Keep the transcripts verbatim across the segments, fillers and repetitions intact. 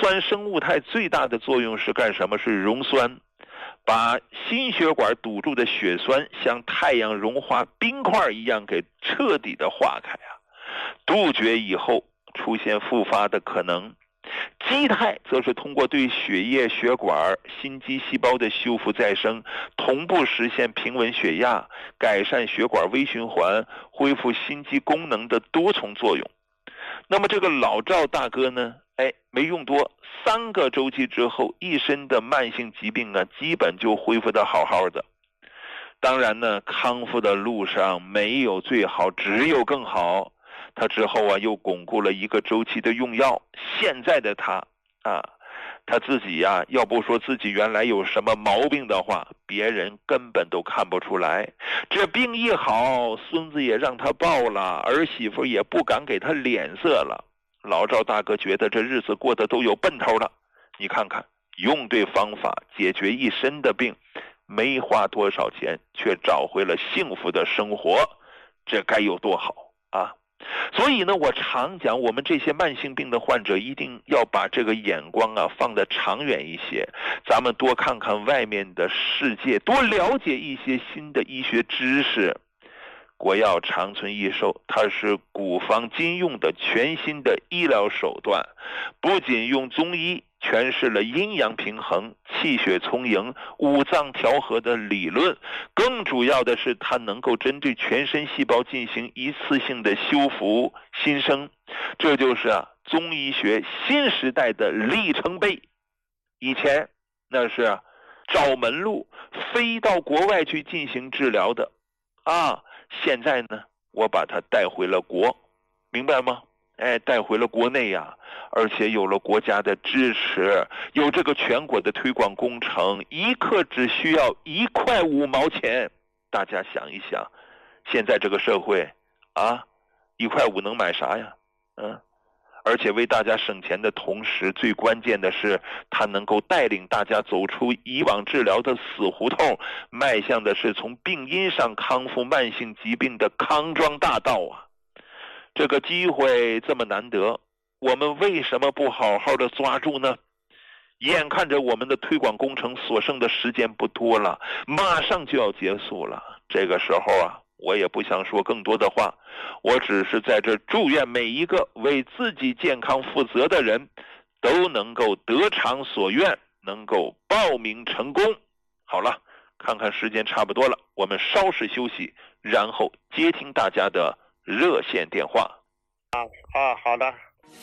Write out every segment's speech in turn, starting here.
酸生物态最大的作用是干什么？是溶酸，把心血管堵住的血栓像太阳融化冰块一样给彻底的化开啊，杜绝以后出现复发的可能。肌肽则是通过对血液、血管、心肌细胞的修复再生，同步实现平稳血压、改善血管微循环、恢复心肌功能的多重作用。那么这个老赵大哥呢，哎，没用多，三个周期之后，一身的慢性疾病啊，基本就恢复得好好的。当然呢，康复的路上没有最好，只有更好。他之后啊，又巩固了一个周期的用药。现在的他啊，他自己呀、啊，要不说自己原来有什么毛病的话，别人根本都看不出来。这病一好，孙子也让他抱了，儿媳妇也不敢给他脸色了。老赵大哥觉得这日子过得都有奔头了。你看看，用对方法解决一身的病，没花多少钱，却找回了幸福的生活，这该有多好啊！所以呢，我常讲，我们这些慢性病的患者一定要把这个眼光啊放得长远一些，咱们多看看外面的世界，多了解一些新的医学知识。国药长存益寿，它是古方今用的全新的医疗手段，不仅用中医诠释了阴阳平衡、气血充盈、五脏调和的理论，更主要的是它能够针对全身细胞进行一次性的修复新生，这就是啊中医学新时代的里程碑。以前那是啊找门路，飞到国外去进行治疗的啊，现在呢我把它带回了国，明白吗？哎，带回了国内呀、啊，而且有了国家的支持，有这个全国的推广工程，一克只需要一块五毛钱。大家想一想，现在这个社会啊，一块五能买啥呀？嗯，而且为大家省钱的同时，最关键的是，它能够带领大家走出以往治疗的死胡同，迈向的是从病因上康复慢性疾病的康庄大道啊！这个机会这么难得，我们为什么不好好的抓住呢？眼看着我们的推广工程所剩的时间不多了，马上就要结束了。这个时候啊，我也不想说更多的话，我只是在这祝愿每一个为自己健康负责的人都能够得偿所愿，能够报名成功。好了，看看时间差不多了，我们稍事休息，然后接听大家的热线电话。 啊啊，好的。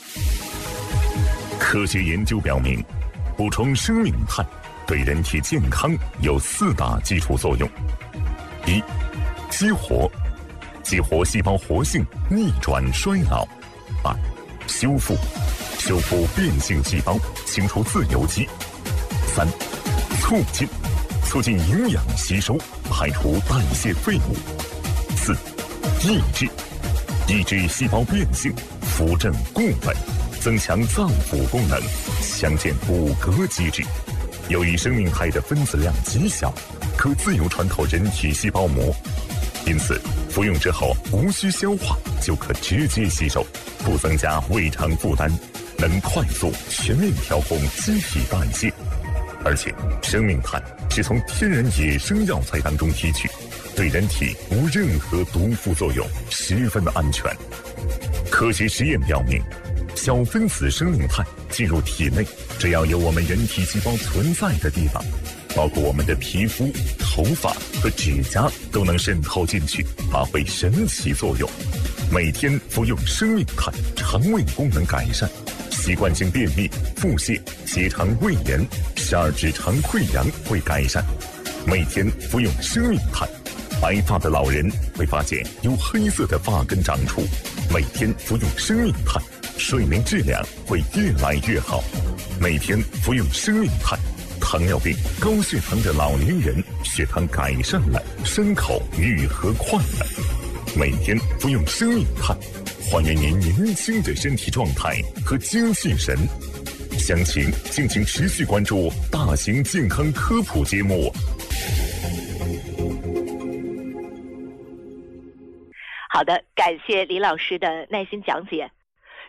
科学研究表明，补充生命肽对人体健康有四大基础作用：一、激活，激活细胞活性，逆转衰老；二、修复，修复变性细胞，清除自由基；三、促进，促进营养吸收，排除代谢废物；四、抑制，抑制细胞变性，扶正固本，增强脏腑功能，强健骨骼机制。由于生命肽的分子量极小，可自由穿透人体细胞膜，因此服用之后无需消化就可直接吸收，不增加胃肠负担，能快速全面调控机体代谢。而且生命肽是从天然野生药材当中提取，对人体无任何毒副作用，十分的安全。科学实验表明，小分子生命肽进入体内，只要有我们人体细胞存在的地方，包括我们的皮肤、头发和指甲，都能渗透进去，发挥神奇作用。每天服用生命肽，肠胃功能改善，习惯性便秘、腹泻、结肠胃炎、十二指肠溃疡会改善。每天服用生命肽，白发的老人会发现有黑色的发根长出。每天服用生命肽，睡眠质量会越来越好。每天服用生命肽，糖尿病、高血糖的老年人血糖改善了，伤口愈合快了。每天服用生命肽，还原您年轻的身体状态和精气神。详情敬请持续关注大型健康科普节目。 好的，感谢李老师的耐心讲解。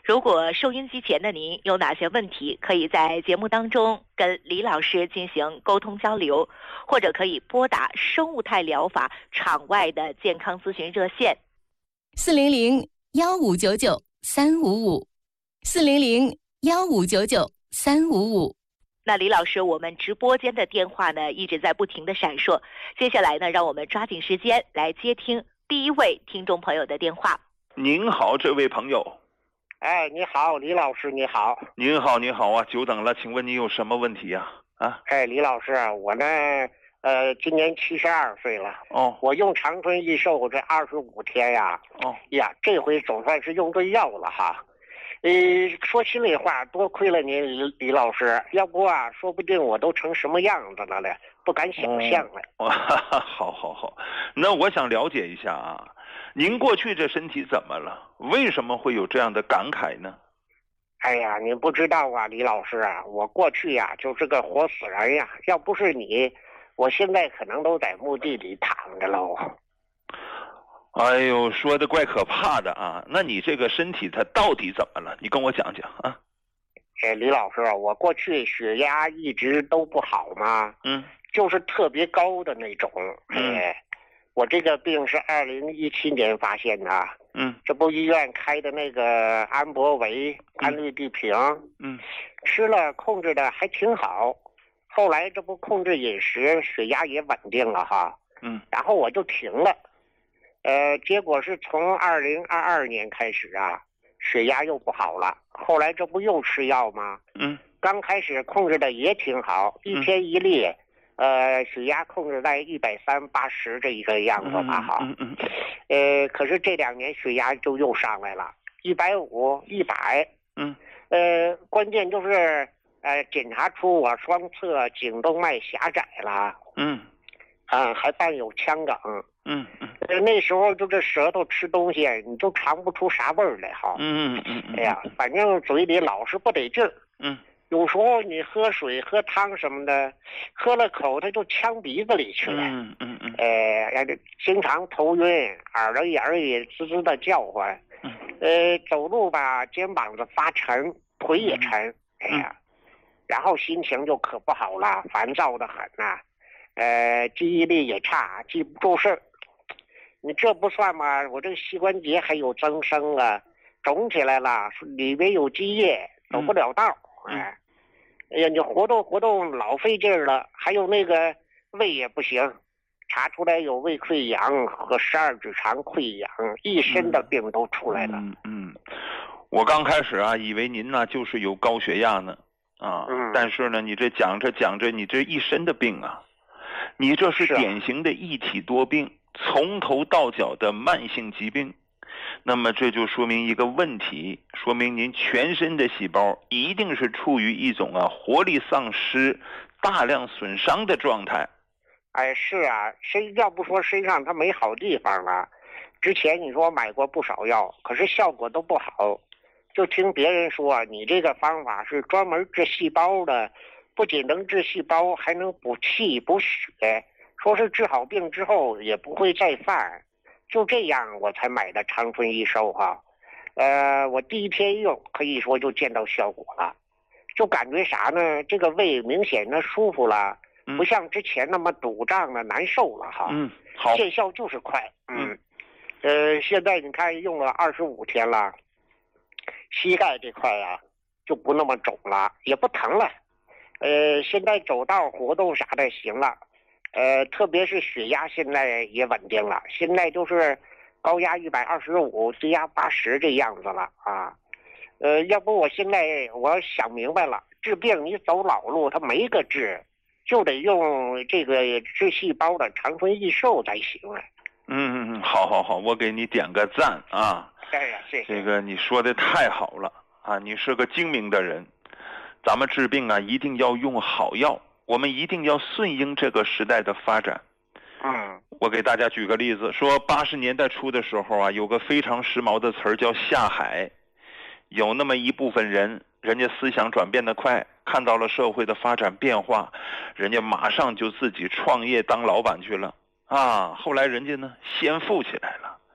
如果收音机前的您有哪些问题，可以在节目当中跟李老师进行沟通交流，或者可以拨打生物态疗法场外的健康咨询热线四零零幺五九九三五五四零零幺五九九三五五。 那李老师，我们直播间的电话呢一直在不停的闪烁，接下来呢，让我们抓紧时间来接听第一位听众朋友的电话。 您好，这位朋友。 哎，你好，李老师，你好。 您好，你好啊，久等了，请问你有什么问题啊？啊？ 哎，李老师，我呢，呃，今年七十二岁了。 哦。 我用长春益寿这二十五天呀， 哦呀，这回总算是用对药了哈。呃，说心里话，多亏了您，李李老师，要不啊，说不定我都成什么样子了嘞，不敢想象了。 哦，好好好，那我想了解一下啊。您过去这身体怎么了？为什么会有这样的感慨呢？ 哎呀，您不知道啊，李老师啊，我过去呀、啊、就是个活死人呀，要不是你，我现在可能都在墓地里躺着喽。 哎呦，说的怪可怕的啊！那你这个身体它到底怎么了？你跟我讲讲啊。 哎，李老师，我过去血压一直都不好嘛， 嗯， 就是特别高的那种， 嗯。 哎我这个病是二零一七年发现的， 嗯， 这不医院开的那个安博维、安利地平， 嗯， 吃了控制的还挺好，后来这不控制饮食，血压也稳定了哈， 嗯， 然后我就停了，呃，结果是从二零二二年开始啊，血压又不好了，后来这不又吃药吗？ 嗯， 刚开始控制的也挺好，一天一粒。嗯呃，血压控制在一百三八十这一个样子吧，哈， 嗯嗯嗯， 呃，可是这两年血压就又上来了，一百五、一百， 嗯， 呃，关键就是呃，检查出我双侧颈动脉狭窄了， 嗯， 啊，还伴有腔梗， 嗯嗯， 呃，那时候就这舌头吃东西，你就尝不出啥味儿来，哈， 嗯嗯嗯， 哎呀，反正嘴里老是不得劲儿， 嗯。 有时候你喝水、喝汤什么的，喝了口它就呛鼻子里去了。 嗯嗯嗯。 呃，经常头晕，耳朵眼儿也滋滋的叫唤。 嗯。 呃，走路吧，肩膀子发沉，腿也沉。 嗯、 哎呀，然后心情就可不好了，烦躁的很呐、啊。呃，记忆力也差，记不住事儿。你这不算吗？我这个膝关节还有增生啊，肿起来了，里边有积液，走不了道。 嗯、 哎。哎呀，你活动活动老费劲儿了，还有那个胃也不行，查出来有胃溃疡和十二指肠溃疡，一身的病都出来了。 嗯 嗯, 嗯，我刚开始啊，以为您呢就是有高血压呢，啊， 嗯、 但是呢，你这讲着讲着，你这一身的病啊，你这是典型的一体多病，从头到脚的慢性疾病。那么这就说明一个问题，说明您全身的细胞一定是处于一种啊活力丧失、大量损伤的状态。 哎，是啊，身要不说身上它没好地方了。之前你说我买过不少药，可是效果都不好。就听别人说你这个方法是专门治细胞的，不仅能治细胞，还能补气补血，说是治好病之后也不会再犯。就这样我才买的长春益寿哈，呃，我第一天用可以说就见到效果了，就感觉啥呢？这个胃明显的舒服了，不像之前那么堵胀了难受了哈。 嗯，好， 见效就是快。嗯，呃，现在你看用了二十五天了，膝盖这块啊就不那么肿了，也不疼了，呃，现在走道活动啥的行了。呃，特别是血压现在也稳定了，现在就是高压一百二十五，低压八十这样子了啊。呃，要不我现在我想明白了，治病你走老路它没个治，就得用这个治细胞的长春益寿才行啊。 嗯嗯，好好好，我给你点个赞啊！ 哎呀，谢谢。 这个你说的太好了啊！你是个精明的人，咱们治病啊一定要用好药。我们一定要顺应这个时代的发展。 嗯， 我给大家举个例子，说八十年代初的时候啊，有个非常时髦的词儿叫下海。有那么一部分人，人家思想转变得快，看到了社会的发展变化，人家马上就自己创业当老板去了啊。后来人家呢先富起来了，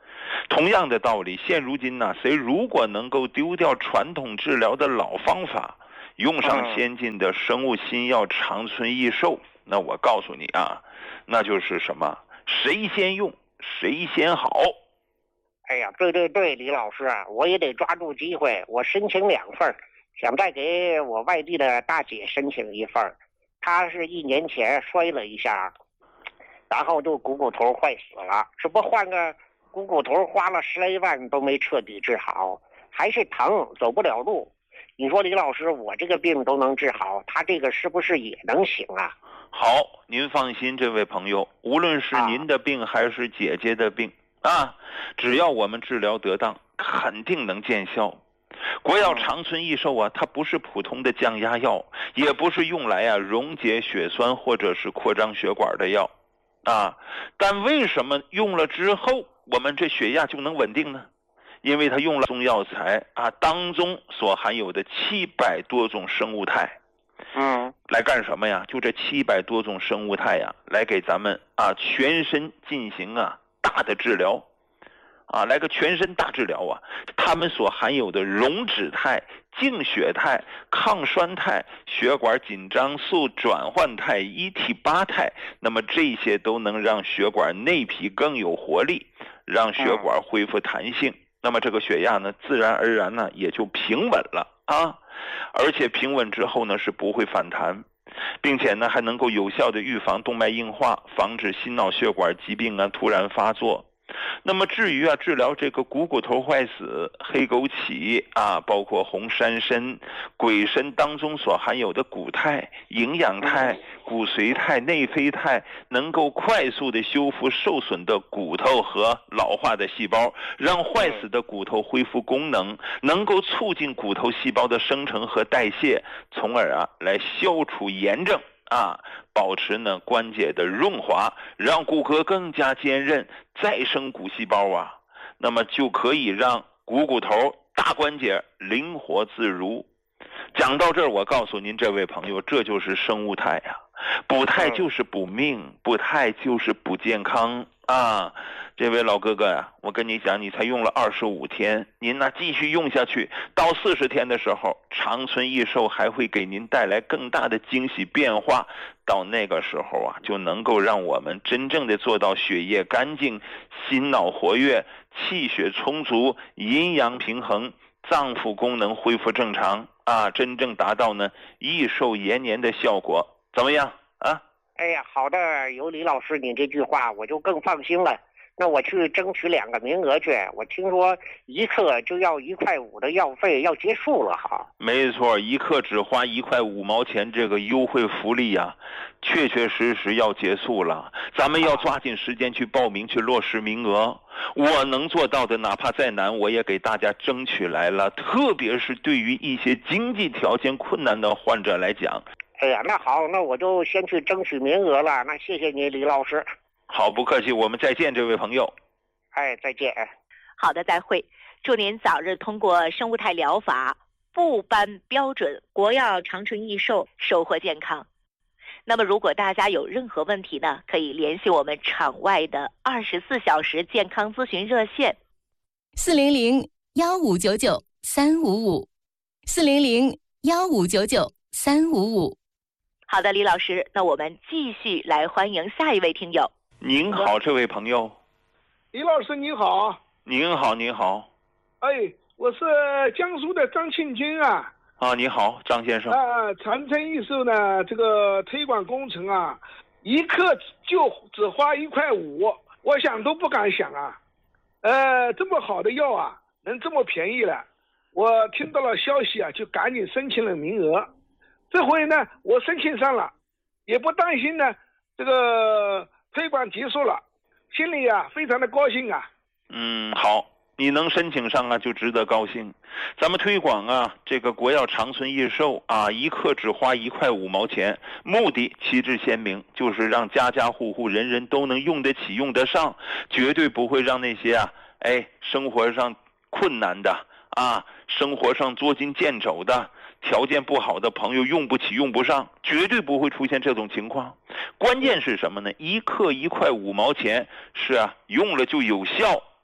同样的道理，现如今呢，谁如果能够丢掉传统治疗的老方法，用上先进的生物新药长春益寿，那我告诉你啊，那就是什么？谁先用谁先好。 哎呀，对对对，李老师啊，我也得抓住机会，我申请两份，想再给我外地的大姐申请一份。她是一年前摔了一下，然后就股骨头坏死了，这不换个股骨头花了十来万都没彻底治好，还是疼，走不了路。你说李老师，我这个病都能治好，他这个是不是也能行啊？ 好，您放心，这位朋友，无论是您的病还是姐姐的病啊，只要我们治疗得当，肯定能见效。国药长春益寿啊，它不是普通的降压药，也不是用来啊溶解血栓或者是扩张血管的药啊。但为什么用了之后我们这血压就能稳定呢？因为它用了中药材啊当中所含有的七百多种生物肽。 嗯， 来干什么呀？就这七百多种生物肽呀，来给咱们啊全身进行啊大的治疗。啊，来个全身大治疗啊！它们所含有的溶脂肽、净血肽、抗栓肽、血管紧张素转换肽、一 T 八肽，那么这些都能让血管内皮更有活力，让血管恢复弹性。那么这个血压呢，自然而然呢也就平稳了啊！而且平稳之后呢是不会反弹，并且呢还能够有效的预防动脉硬化，防止心脑血管疾病啊突然发作。那么至于啊治疗这个股骨头坏死、黑枸杞啊，包括红山参、鬼参当中所含有的骨肽、营养肽、骨髓肽、内啡肽，能够快速的修复受损的骨头和老化的细胞，让坏死的骨头恢复功能，能够促进骨头细胞的生成和代谢，从而啊来消除炎症啊，保持呢关节的润滑，让骨骼更加坚韧，再生骨细胞啊，那么就可以让股骨头、大关节灵活自如。讲到这儿，我告诉您这位朋友，这就是生物肽呀、啊，补肽就是补命，补肽就是补健康啊。这位老哥哥呀、啊，我跟你讲，你才用了二十五天，您呢继续用下去，到四十天的时候，长春益寿还会给您带来更大的惊喜变化。到那个时候啊，就能够让我们真正的做到血液干净、心脑活跃、气血充足、阴阳平衡、脏腑功能恢复正常啊，真正达到呢益寿延年的效果。怎么样啊？ 哎呀，好的，有李老师你这句话，我就更放心了。那我去争取两个名额去，我听说一克就要一块五的药费要结束了哈。 没错，一克只花一块五毛钱，这个优惠福利呀、啊，确确实实要结束了。咱们要抓紧时间去报名，去落实名额。我能做到的，哪怕再难，我也给大家争取来了。特别是对于一些经济条件困难的患者来讲。 哎呀，那好，那我就先去争取名额了。那谢谢你，李老师。 好，不客气，我们再见，这位朋友。 哎，再见。 好的，再会。祝您早日通过生物肽疗法，部颁标准，国药长春益寿，收获健康。那么，如果大家有任何问题呢，可以联系我们场外的二十四小时健康咨询热线： 四零零幺五九九三五五，四零零幺五九九三五五。 好的，李老师，那我们继续来欢迎下一位听友。 您好，这位朋友。 李老师您好。 您好，您好。 哎，我是江苏的张庆军啊。 啊，你好，张先生。 啊，长春益寿呢，这个推广工程啊，一克就只花一块五，我想都不敢想啊。呃，这么好的药啊，能这么便宜了，我听到了消息啊，就赶紧申请了名额。这回呢，我申请上了，也不担心呢，这个推广结束了，心里啊非常的高兴啊。 嗯，好，你能申请上啊，就值得高兴。咱们推广啊，这个国药长春益寿啊，一克只花一块五毛钱，目的旗帜鲜明，就是让家家户户人人都能用得起、用得上，绝对不会让那些啊，哎，生活上困难的啊，生活上捉襟见肘的。条件不好的朋友用不起用不上，绝对不会出现这种情况。关键是什么呢？一克一块五毛钱，是啊，用了就有效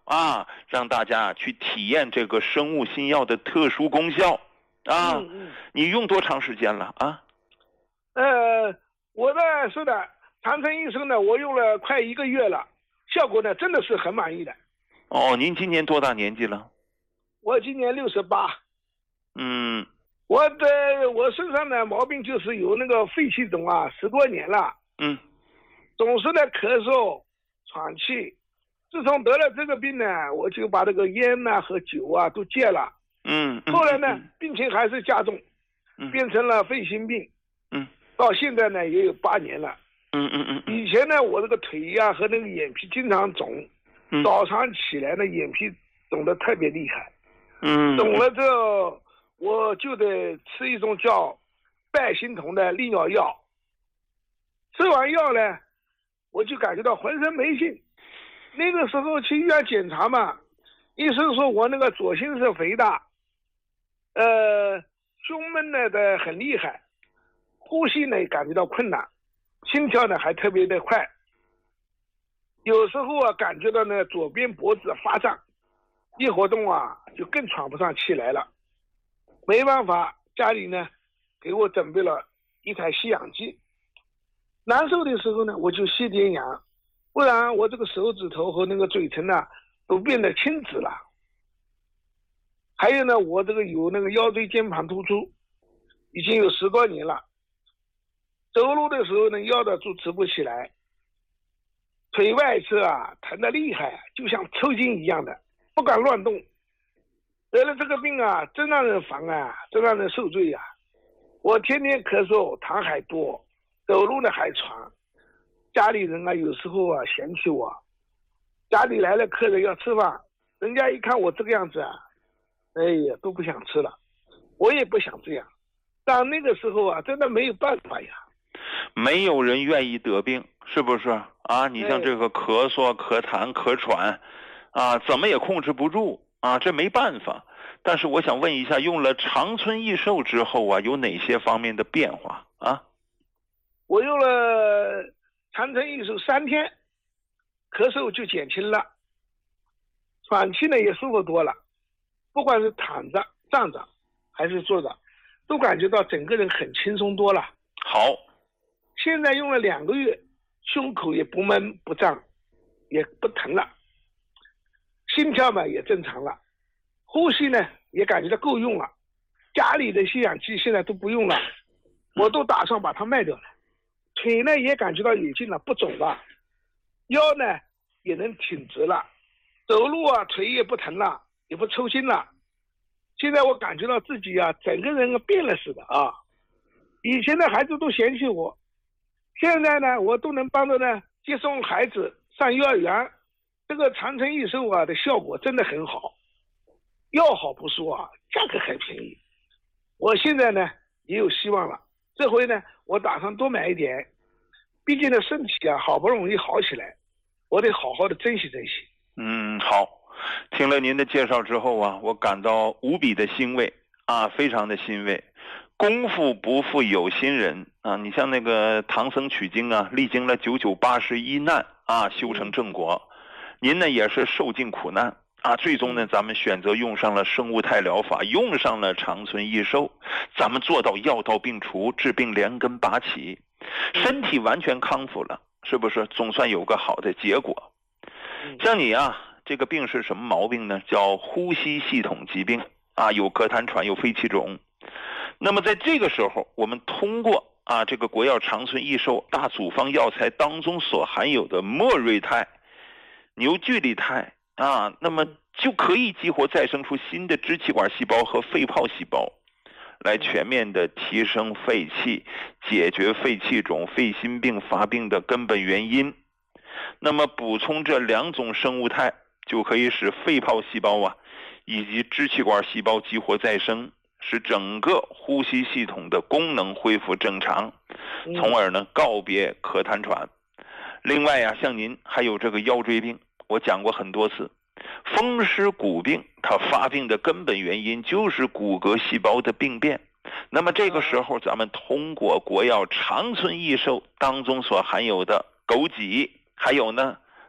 啊，让大家去体验这个生物新药的特殊功效啊。 嗯嗯、 你用多长时间了啊？ 呃，我呢是的，长春益寿呢，我用了快一个月了，效果呢真的是很满意的。 哦，您今年多大年纪了？ 我今年六十八。 嗯。 我的我身上的毛病就是有那个肺气肿啊，十多年了。 嗯。 总是的咳嗽、喘气。自从得了这个病呢，我就把这个烟呐、啊、和酒啊都戒了。 嗯。 后来呢， 嗯、 病情还是加重， 嗯、 变成了肺心病。 嗯。 到现在呢，也有八年了。 嗯嗯嗯。 以前呢，我这个腿呀、啊、和那个眼皮经常肿， 嗯、 早上起来呢，眼皮肿得特别厉害。 嗯。 肿了之后，我就得吃一种叫拜心酮的利尿药。吃完药呢，我就感觉到浑身没劲。那个时候去医院检查嘛，医生说我那个左心室肥大，呃，胸闷呢的很厉害，呼吸呢感觉到困难，心跳呢还特别的快。有时候啊，感觉到呢左边脖子发胀，一活动啊就更喘不上气来了。没办法，家里呢给我准备了一台吸氧机。难受的时候呢，我就吸点氧，不然我这个手指头和那个嘴唇呢都变得青紫了。还有呢，我这个有那个腰椎间盘突出，已经有十多年了。走路的时候呢，腰的就直不起来，腿外侧啊疼得厉害，就像抽筋一样的，不敢乱动。得了这个病啊，真让人烦啊，真让人受罪啊。我天天咳嗽，痰还多，走路呢还喘。家里人啊，有时候啊嫌弃我。家里来了客人要吃饭，人家一看我这个样子啊，哎呀都不想吃了。我也不想这样，但那个时候啊，真的没有办法呀。 没有人愿意得病，是不是啊？你像这个咳嗽、咳痰、咳喘，啊，怎么也控制不住啊，这没办法。但是我想问一下，用了长春益寿之后啊，有哪些方面的变化啊？ 我用了长春益寿三天，咳嗽就减轻了，喘气呢也舒服多了，不管是躺着、站着还是坐着，都感觉到整个人很轻松多了。 好， 现在用了两个月，胸口也不闷不胀，也不疼了，心跳嘛也正常了，呼吸呢也感觉到够用了。家里的吸氧机现在都不用了，我都打算把它卖掉了。腿呢也感觉到有劲了，不肿了，腰呢也能挺直了，走路啊腿也不疼了，也不抽筋了。现在我感觉到自己啊整个人变了似的啊。以前的孩子都嫌弃我，现在呢我都能帮着呢接送孩子上幼儿园。这个长春益寿啊的效果真的很好，药好不说啊，价格还便宜。我现在呢也有希望了，这回呢我打算多买一点，毕竟呢身体啊好不容易好起来，我得好好的珍惜珍惜。 嗯，好，听了您的介绍之后啊，我感到无比的欣慰啊，非常的欣慰。功夫不负有心人啊！你像那个唐僧取经啊，历经了九九八十一难啊，修成正果。您呢也是受尽苦难啊，最终呢咱们选择用上了生物态疗法，用上了长春益寿，咱们做到药到病除，治病连根拔起，身体完全康复了，是不是？总算有个好的结果。像你啊，这个病是什么毛病呢？叫呼吸系统疾病啊，有咳痰喘，有肺气肿。那么在这个时候，我们通过啊这个国药长春益寿大组方药材当中所含有的莫瑞泰、牛聚力肽啊，那么就可以激活再生出新的支气管细胞和肺泡细胞，来全面的提升肺气，解决肺气肿、肺心病发病的根本原因。那么补充这两种生物肽，就可以使肺泡细胞啊以及支气管细胞激活再生，使整个呼吸系统的功能恢复正常，从而呢告别咳痰喘。另外呀、啊，像您还有这个腰椎病，我讲过很多次，风湿骨病它发病的根本原因就是骨骼细胞的病变。那么这个时候，咱们通过国药长春益寿当中所含有的枸杞，还有呢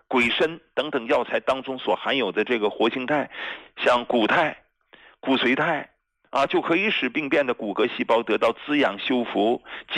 鬼参等等药材当中所含有的这个活性肽，像骨肽、骨髓肽啊，就可以使病变的骨骼细胞得到滋养修复。